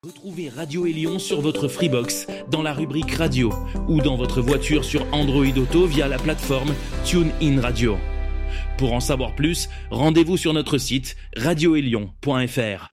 Retrouvez Radio Élion sur votre Freebox, dans la rubrique Radio, ou dans votre voiture sur Android Auto via la plateforme TuneIn Radio. Pour en savoir plus, rendez-vous sur notre site radioélion.fr.